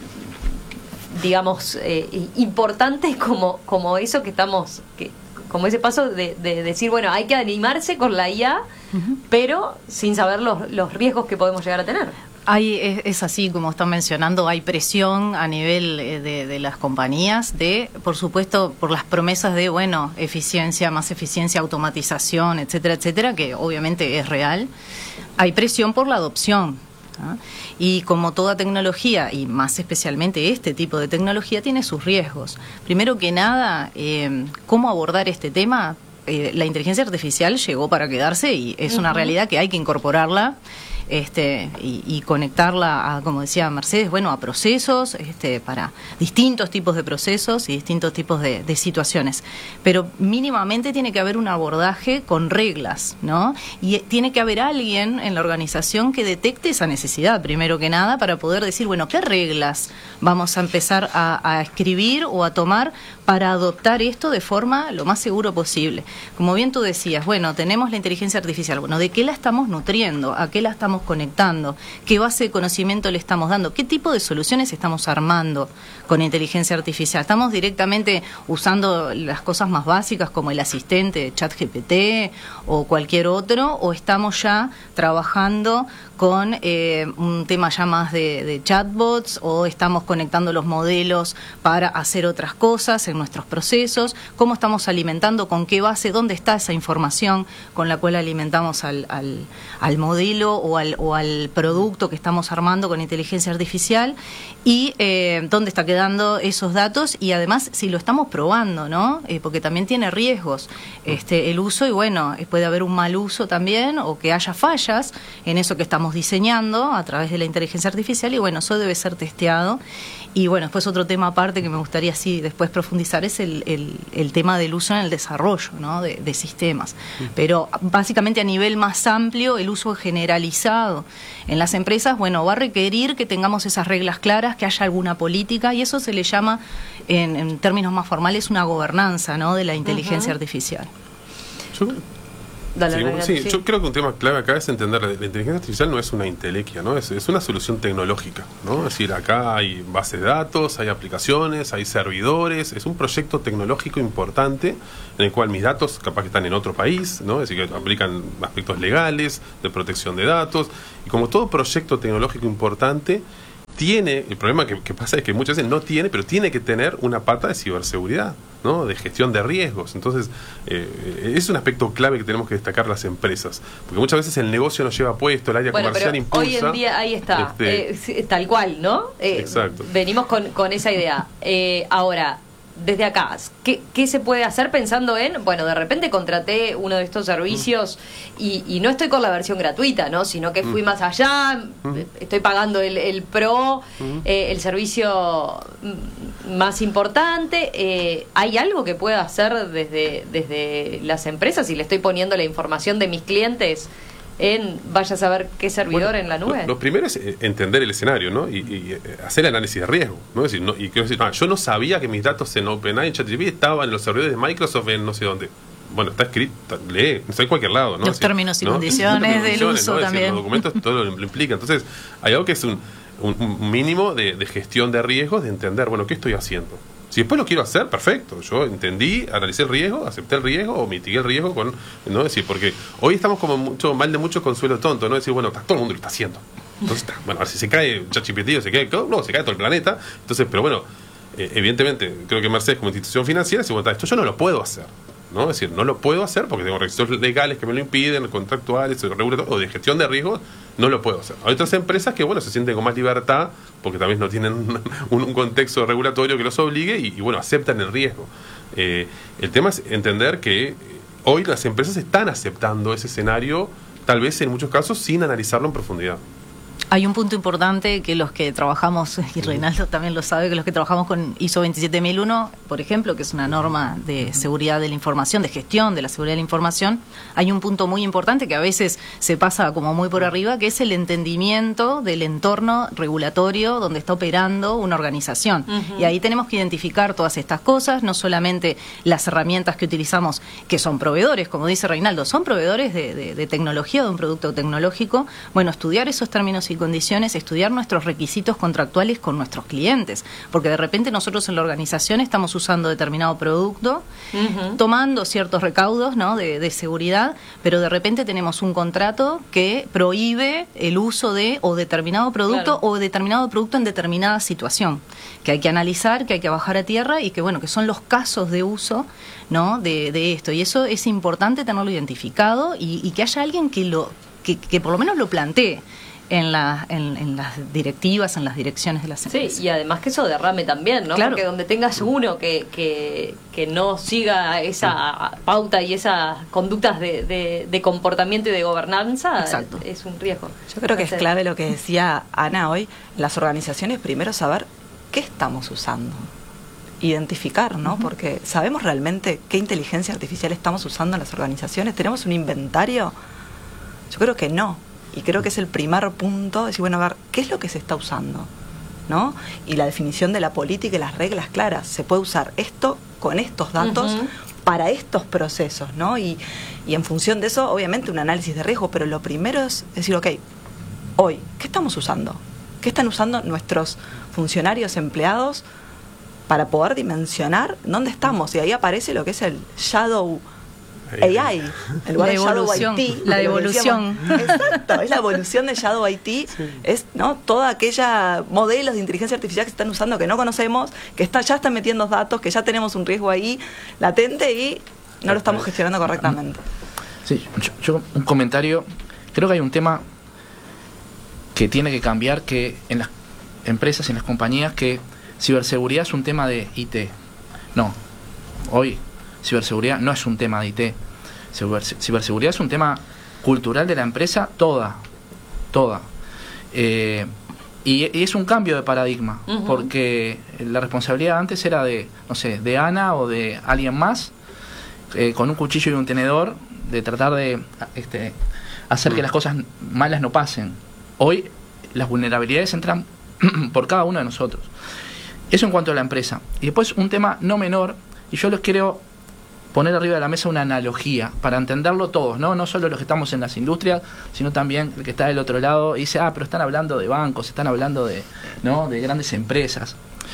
Speaker 11: digamos, eh, importante como, como eso que estamos... que como ese paso de, de decir, bueno, hay que animarse con la I A, uh-huh. pero sin saber los, los riesgos que podemos llegar a tener.
Speaker 14: Hay, es, es así, como están mencionando, hay presión a nivel de, de las compañías de, por supuesto, por las promesas de, bueno, eficiencia, más eficiencia, automatización, etcétera, etcétera, que obviamente es real. Hay presión por la adopción. ¿Ah? Y como toda tecnología, y más especialmente este tipo de tecnología, tiene sus riesgos. Primero que nada, eh, ¿cómo abordar este tema? Eh, la inteligencia artificial llegó para quedarse y es uh-huh. una realidad que hay que incorporarla. Este, y, y conectarla a, como decía Mercedes, bueno, a procesos, este, para distintos tipos de procesos y distintos tipos de, de situaciones. Pero mínimamente tiene que haber un abordaje con reglas, ¿no? Y tiene que haber alguien en la organización que detecte esa necesidad, primero que nada, para poder decir, bueno, ¿qué reglas vamos a empezar a, a escribir o a tomar para adoptar esto de forma lo más seguro posible? Como bien tú decías, bueno, tenemos la inteligencia artificial, bueno, ¿de qué la estamos nutriendo? ¿A qué la estamos conectando? ¿Qué base de conocimiento le estamos dando? ¿Qué tipo de soluciones estamos armando con inteligencia artificial? ¿Estamos directamente usando las cosas más básicas como el asistente ChatGPT o cualquier otro? ¿O estamos ya trabajando con eh, un tema ya más de, de chatbots? ¿O estamos conectando los modelos para hacer otras cosas en nuestros procesos? ¿Cómo estamos alimentando? ¿Con qué base? ¿Dónde está esa información con la cual alimentamos al, al, al modelo o al, o al producto que estamos armando con inteligencia artificial? Y eh, dónde está quedando esos datos, y además si lo estamos probando, ¿no? Eh, porque también tiene riesgos este, el uso, y bueno, puede haber un mal uso también, o que haya fallas en eso que estamos diseñando a través de la inteligencia artificial, y bueno, eso debe ser testeado. Y bueno, después otro tema aparte que me gustaría sí después profundizar es el, el, el tema del uso en el desarrollo, ¿no? de, de sistemas. Pero básicamente a nivel más amplio, el uso generalizado en las empresas, bueno, va a requerir que tengamos esas reglas claras, que haya alguna política, y eso se le llama, en, en términos más formales, una gobernanza, ¿no? de la inteligencia uh-huh. artificial.
Speaker 15: Yo... Dale, sí, sí, sí, yo creo que un tema clave acá es entender la, la inteligencia artificial no es una intelequia, ¿no? Es, es una solución tecnológica, ¿no? Es decir, acá hay bases de datos, hay aplicaciones, hay servidores, es un proyecto tecnológico importante en el cual mis datos capaz que están en otro país, ¿no? Es decir, que aplican aspectos legales, de protección de datos, y como todo proyecto tecnológico importante, tiene, el problema que, que pasa es que muchas veces no tiene, pero tiene que tener una pata de ciberseguridad, ¿no? De gestión de riesgos. Entonces, eh, es un aspecto clave que tenemos que destacar las empresas, porque muchas veces el negocio nos lleva puesto, el área bueno, comercial
Speaker 11: pero
Speaker 15: impulsa.
Speaker 11: Hoy en día, ahí está, este, eh, tal cual, ¿no? Eh,
Speaker 15: exacto.
Speaker 11: Venimos con, con esa idea. Eh, ahora, desde acá, ¿qué, ¿qué se puede hacer pensando en, bueno, de repente contraté uno de estos servicios mm. y, y no estoy con la versión gratuita, ¿no? Sino que fui mm. más allá, mm. estoy pagando el, el pro, mm. eh, el servicio más importante. Eh, ¿Hay algo que pueda hacer desde, desde las empresas y le estoy poniendo la información de mis clientes en vaya a saber qué servidor bueno, en la nube?
Speaker 15: Lo, lo primero es entender el escenario, ¿no? Y, y hacer el análisis de riesgo, ¿no? Es decir, no, y quiero decir, ah, yo no sabía que mis datos en OpenAI, en ChatGPT estaban en los servidores de Microsoft en no sé dónde. Bueno, está escrito, lee, está en cualquier lado, ¿no?
Speaker 14: Los términos y ¿no? condiciones del uso ¿no? también.
Speaker 15: Decir, los documentos todo lo implica. Entonces, hay algo que es un, un, un mínimo de, de gestión de riesgos, de entender, bueno, ¿qué estoy haciendo? Si después lo quiero hacer, perfecto. Yo entendí, analicé el riesgo, acepté el riesgo o mitigué el riesgo con, ¿no? Decir, porque hoy estamos como mucho mal de mucho consuelo tonto, ¿no? Decir, bueno, todo el mundo lo está haciendo. Entonces, bueno, a ver si se cae ChatGPT o se cae, no, se cae todo el planeta. Entonces, pero bueno, eh, evidentemente, creo que Mercedes como institución financiera dice, bueno, esto yo no lo puedo hacer, ¿no? Es decir, no lo puedo hacer porque tengo requisitos legales que me lo impiden, contractuales, regulatorios, o de gestión de riesgos, no lo puedo hacer. Hay otras empresas que, bueno, se sienten con más libertad porque también no tienen un, un contexto regulatorio que los obligue y, y bueno, aceptan el riesgo. Eh, el tema es entender que hoy las empresas están aceptando ese escenario, tal vez en muchos casos sin analizarlo en profundidad.
Speaker 14: Hay un punto importante que los que trabajamos, y Reinaldo también lo sabe, que los que trabajamos con I S O veintisiete mil uno, por ejemplo, que es una norma de seguridad de la información, de gestión de la seguridad de la información, hay un punto muy importante que a veces se pasa como muy por arriba, que es el entendimiento del entorno regulatorio donde está operando una organización. Uh-huh. Y ahí tenemos que identificar todas estas cosas, no solamente las herramientas que utilizamos, que son proveedores, como dice Reinaldo, son proveedores de, de, de tecnología, de un producto tecnológico. Bueno, estudiar esos términos y condiciones, estudiar nuestros requisitos contractuales con nuestros clientes, porque de repente nosotros en la organización estamos usando determinado producto, uh-huh. tomando ciertos recaudos, ¿no?, de, de seguridad, pero de repente tenemos un contrato que prohíbe el uso de o determinado producto, claro, o determinado producto en determinada situación, que hay que analizar, que hay que bajar a tierra y que, bueno, que son los casos de uso, ¿no?, de, de esto, y eso es importante tenerlo identificado y, y que haya alguien que lo que, que por lo menos lo plantee en, la, en, en las directivas, en las direcciones de las empresas.
Speaker 11: Sí, y además que eso derrame también, ¿no? Claro. Porque donde tengas uno que, que, que no siga esa pauta y esas conductas de, de, de comportamiento y de gobernanza, exacto, es un riesgo.
Speaker 13: Yo creo que es clave lo que decía Ana hoy, las organizaciones primero saber qué estamos usando. Identificar, ¿no? Uh-huh. Porque ¿sabemos realmente qué inteligencia artificial estamos usando en las organizaciones? ¿Tenemos un inventario? Yo creo que no. Y creo que es el primer punto, decir, bueno, a ver, ¿qué es lo que se está usando? ¿No? Y la definición de la política y las reglas claras. Se puede usar esto con estos datos uh-huh. para estos procesos, ¿no? Y, y en función de eso, obviamente, un análisis de riesgo, pero lo primero es decir, ok, hoy, ¿qué estamos usando? ¿Qué están usando nuestros funcionarios, empleados, para poder dimensionar dónde estamos? Y ahí aparece lo que es el shadow A I, en lugar de Shadow I T,
Speaker 14: la devolución.
Speaker 13: Exacto, es la evolución de Shadow I T, sí. Es, ¿no?, toda aquella modelos de inteligencia artificial que se están usando que no conocemos, que está, ya están metiendo datos, que ya tenemos un riesgo ahí latente y no lo estamos gestionando correctamente.
Speaker 12: Sí, yo, yo un comentario, creo que hay un tema que tiene que cambiar, que en las empresas, en las compañías, que ciberseguridad es un tema de I T. No, hoy ciberseguridad no es un tema de I T. Ciberseguridad es un tema cultural de la empresa toda, toda. Eh, y, y es un cambio de paradigma, uh-huh. porque la responsabilidad antes era de, no sé, de Ana o de alguien más, eh, con un cuchillo y un tenedor, de tratar de este, hacer que las cosas malas no pasen. Hoy las vulnerabilidades entran por cada uno de nosotros. Eso en cuanto a la empresa. Y después un tema no menor, y yo les quiero poner arriba de la mesa una analogía para entenderlo todos, ¿no? No solo los que estamos en las industrias, sino también el que está del otro lado y dice, ah, pero están hablando de bancos, están hablando de, ¿no?, de grandes empresas.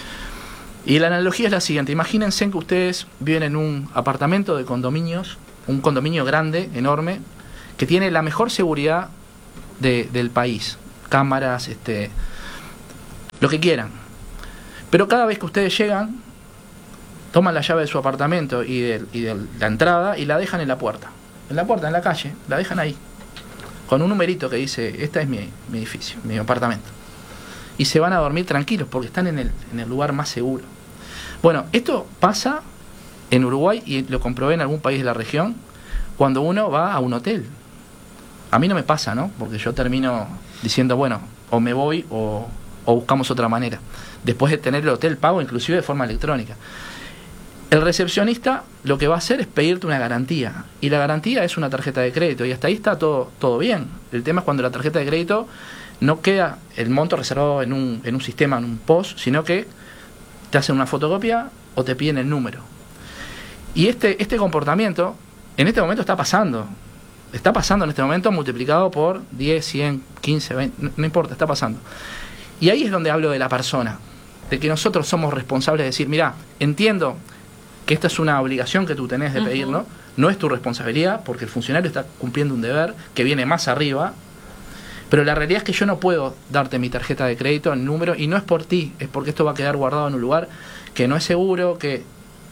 Speaker 12: Y la analogía es la siguiente: imagínense que ustedes viven en un apartamento de condominios, un condominio grande, enorme, que tiene la mejor seguridad de, del país, cámaras, este, lo que quieran. Pero cada vez que ustedes llegan, toman la llave de su apartamento y de, y de la entrada y la dejan en la puerta. En la puerta, en la calle, la dejan ahí. Con un numerito que dice, esta es mi, mi edificio, mi apartamento. Y se van a dormir tranquilos porque están en el, en el lugar más seguro. Bueno, esto pasa en Uruguay y lo comprobé en algún país de la región cuando uno va a un hotel. A mí no me pasa, ¿no? Porque yo termino diciendo, bueno, o me voy o, o buscamos otra manera. Después de tener el hotel pago, inclusive de forma electrónica. El recepcionista lo que va a hacer es pedirte una garantía, y la garantía es una tarjeta de crédito, y hasta ahí está todo, todo bien. El tema es cuando la tarjeta de crédito no queda el monto reservado en un, en un sistema, en un P O S, sino que te hacen una fotocopia o te piden el número. Y este, este comportamiento en este momento está pasando, está pasando en este momento multiplicado por diez, cien, quince, veinte, no, no importa, está pasando. Y ahí es donde hablo de la persona, de que nosotros somos responsables de decir, mira, entiendo que esta es una obligación que tú tenés de uh-huh. pedirlo, no es tu responsabilidad, porque el funcionario está cumpliendo un deber que viene más arriba, pero la realidad es que yo no puedo darte mi tarjeta de crédito, el número, y no es por ti, es porque esto va a quedar guardado en un lugar que no es seguro, que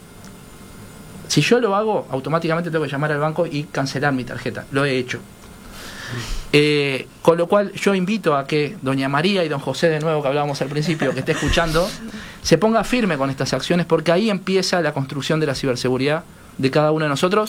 Speaker 12: si yo lo hago, automáticamente tengo que llamar al banco y cancelar mi tarjeta. Lo he hecho. Eh, con lo cual yo invito a que doña María y don José, de nuevo que hablábamos al principio, que esté escuchando, se ponga firme con estas acciones, porque ahí empieza la construcción de la ciberseguridad de cada uno de nosotros,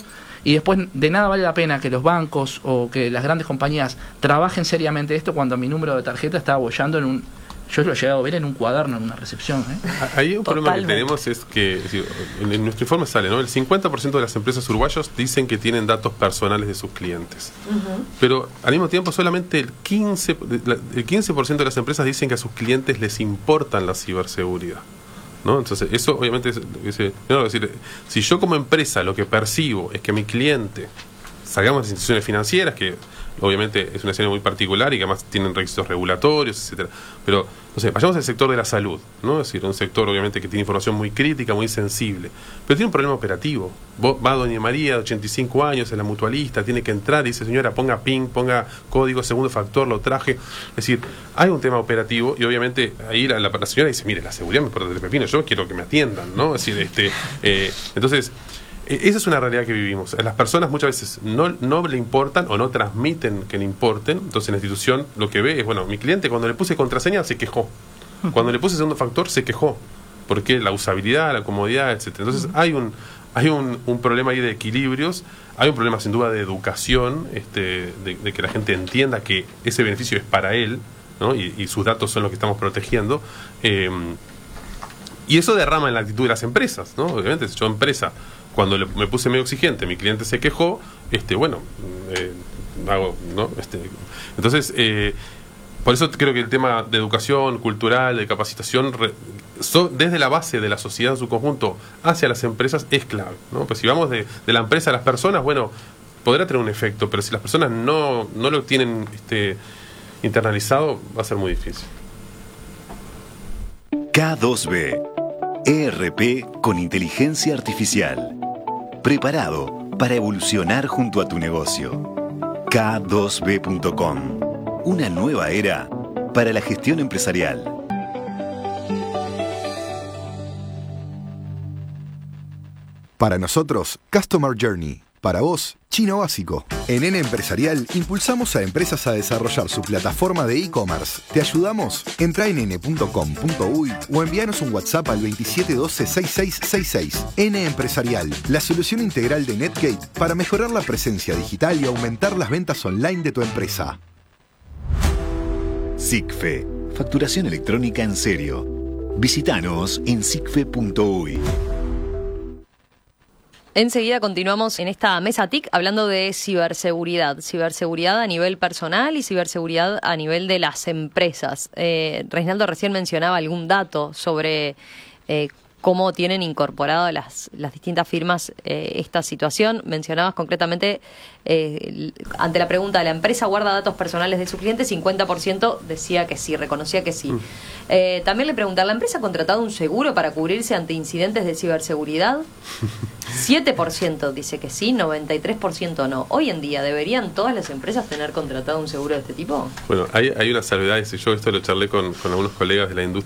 Speaker 12: Y después de nada vale la pena que los bancos o que las grandes compañías trabajen seriamente esto cuando mi número de tarjeta está abollando en un... Yo lo he llegado a ver en un cuaderno, en una recepción. ¿eh?
Speaker 15: Ahí un problema que tenemos es que, es decir, en, en nuestro informe sale, ¿no? El cincuenta por ciento de las empresas uruguayas dicen que tienen datos personales de sus clientes. Uh-huh. Pero al mismo tiempo solamente el quince, el quince por ciento de las empresas dicen que a sus clientes les importan la ciberseguridad, ¿no? Entonces, eso obviamente es, es, es decir, si yo como empresa lo que percibo es que mi cliente, salgamos de las instituciones financieras, que obviamente es una escena muy particular y que además tienen requisitos regulatorios, etcétera. Pero, no sé, vayamos al sector de la salud, ¿no? Es decir, un sector obviamente que tiene información muy crítica, muy sensible, pero tiene un problema operativo. Vos, va doña María, de ochenta y cinco años, es la mutualista, tiene que entrar y dice, señora, ponga PIN, ponga código, segundo factor, lo traje. Es decir, hay un tema operativo y obviamente ahí la, la, la señora dice, mire, la seguridad me importa el pepino, yo quiero que me atiendan, ¿no? Es decir, este, eh, entonces... esa es una realidad que vivimos. Las personas muchas veces no, no le importan o no transmiten que le importen. Entonces la institución lo que ve es, bueno, mi cliente cuando le puse contraseña se quejó. Cuando le puse segundo factor se quejó. Porque la usabilidad, la comodidad, etcétera. Entonces hay un hay un, un problema ahí de equilibrios. Hay un problema sin duda de educación, este, de, de que la gente entienda que ese beneficio es para él, ¿no? y, y sus datos son los que estamos protegiendo. Eh, y eso derrama en la actitud de las empresas, ¿no? Obviamente, si yo empresa... Cuando le, me puse medio exigente, mi cliente se quejó, este, bueno, eh, hago, ¿no? Este, entonces, eh, por eso creo que el tema de educación cultural, de capacitación, re, so, desde la base de la sociedad en su conjunto hacia las empresas es clave, ¿no? Pues si vamos de, de la empresa a las personas, bueno, podrá tener un efecto, pero si las personas no, no lo tienen este, internalizado, va a ser muy difícil.
Speaker 1: K dos B, E R P con inteligencia artificial. Preparado para evolucionar junto a tu negocio. K dos B punto com. Una nueva era para la gestión empresarial.
Speaker 16: Para nosotros, Customer Journey. Para vos, chino básico. En N Empresarial impulsamos a empresas a desarrollar su plataforma de e-commerce. ¿Te ayudamos? Entra en ene punto com punto uy o envíanos un WhatsApp al veintisiete doce sesenta y seis sesenta y seis. N Empresarial, la solución integral de Netgate para mejorar la presencia digital y aumentar las ventas online de tu empresa.
Speaker 1: SICFE, facturación electrónica en serio. Visítanos en sicfe punto uy.
Speaker 11: Enseguida continuamos en esta mesa T I C hablando de ciberseguridad, ciberseguridad a nivel personal y ciberseguridad a nivel de las empresas. Eh, Reinaldo recién mencionaba algún dato sobre eh, cómo tienen incorporado las, las distintas firmas eh, esta situación. Mencionabas concretamente, eh, ante la pregunta, ¿la empresa guarda datos personales de sus clientes? cincuenta por ciento decía que sí, reconocía que sí. Mm. Eh, también le preguntan, ¿la empresa ha contratado un seguro para cubrirse ante incidentes de ciberseguridad? siete por ciento dice que sí, noventa y tres por ciento no. Hoy en día, ¿deberían todas las empresas tener contratado un seguro de este tipo?
Speaker 15: Bueno, hay, hay unas salvedades, y yo esto lo charlé con, con algunos colegas de la industria